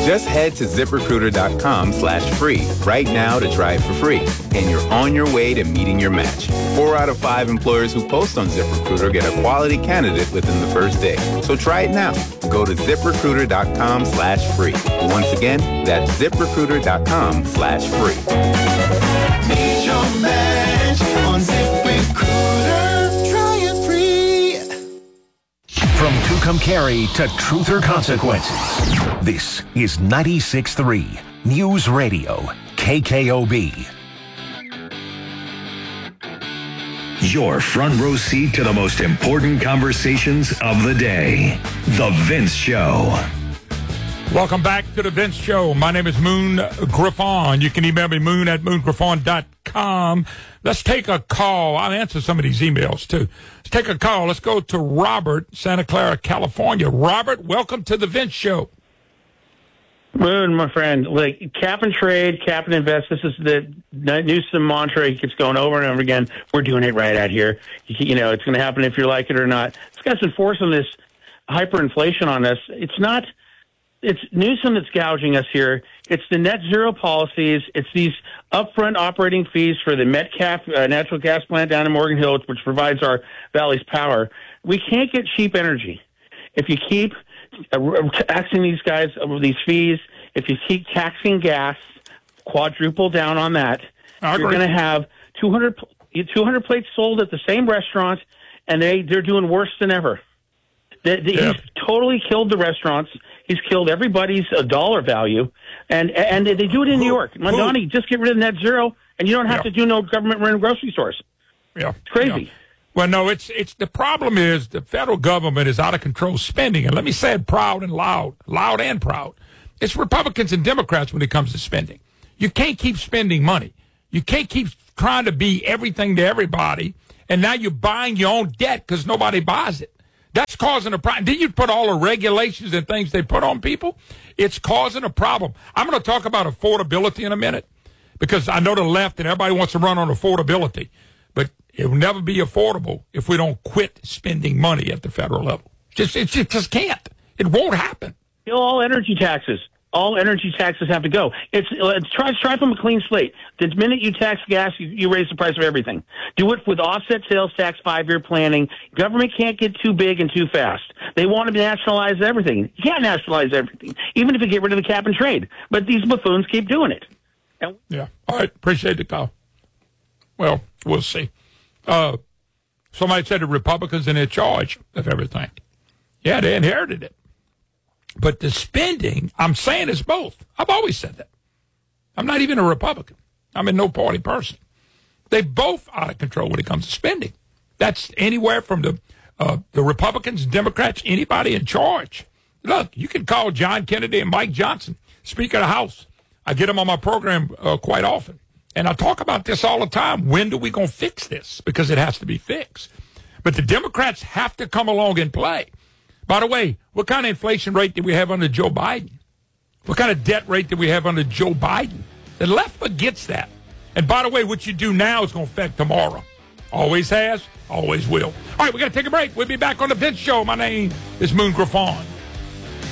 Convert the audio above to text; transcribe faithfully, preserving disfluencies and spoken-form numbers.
Just head to ZipRecruiter.com slash free right now to try it for free. And you're on your way to meeting your match. Four out of five employers who post on ZipRecruiter get a quality candidate within the first day. So try it now. Go to ZipRecruiter.com slash free. Once again, that's ZipRecruiter.com slash free. Meet your match on ZipRecruiter. Try it free. From Tucumcari to Truth or Consequences, this is ninety-six point three News Radio, K K O B. Your front row seat to the most important conversations of the day. The Vince Show. Welcome back to The Vince Show. My name is Moon Griffon. You can email me, moon at moon griffon dot com. Let's take a call. I'll answer some of these emails, too. Let's take a call. Let's go to Robert, Santa Clara, California. Robert, welcome to The Vince Show. Moon, my friend, like cap and trade, cap and invest. This is the Newsom mantra. He keeps going over and over again. We're doing it right out here. You, you know, it's going to happen if you like it or not. This guy's enforcing this hyperinflation on us. It's not. It's Newsom that's gouging us here. It's the net zero policies. It's these upfront operating fees for the Metcalf uh, natural gas plant down in Morgan Hill, which provides our valley's power. We can't get cheap energy if you keep uh, taxing these guys over these fees. If you keep taxing gas, quadruple down on that. You're going to have two hundred, two hundred plates sold at the same restaurant, and they they're doing worse than ever. The, the, yeah. He's totally killed the restaurants. He's killed everybody's uh, dollar value, and and they do it in who, New York. Mondani, just get rid of net zero, and you don't have yeah. to do no government run grocery stores. Yeah, it's crazy. Yeah. Well, no, it's it's the problem is the federal government is out of control spending, and let me say it proud and loud, loud and proud. It's Republicans and Democrats when it comes to spending. You can't keep spending money. You can't keep trying to be everything to everybody, and now you're buying your own debt because nobody buys it. That's causing a problem. Then you put all the regulations and things they put on people. It's causing a problem. I'm going to talk about affordability in a minute because I know the left and everybody wants to run on affordability, but it will never be affordable if we don't quit spending money at the federal level. Just it just, just can't. It won't happen. Kill all energy taxes. All energy taxes have to go. It's, it's try try from a clean slate. The minute you tax gas, you, you raise the price of everything. Do it with offset sales tax, five-year planning. Government can't get too big and too fast. They want to nationalize everything. You can't nationalize everything, even if you get rid of the cap and trade. But these buffoons keep doing it. And yeah. All right. Appreciate the call. Well, we'll see. Uh, somebody said the Republicans are in charge of everything. Yeah, they inherited it. But the spending, I'm saying it's both. I've always said that. I'm not even a Republican. I'm a no-party person. They both out of control when it comes to spending. That's anywhere from the uh, the Republicans, Democrats, anybody in charge. Look, you can call John Kennedy and Mike Johnson, Speaker of the House. I get them on my program uh, quite often. And I talk about this all the time. When do we going to fix this? Because it has to be fixed. But the Democrats have to come along and play. By the way, what kind of inflation rate did we have under Joe Biden? What kind of debt rate did we have under Joe Biden? The left forgets that. And by the way, what you do now is going to affect tomorrow. Always has, always will. All right, we got to take a break. We'll be back on The Vince Show. My name is Moon Griffon.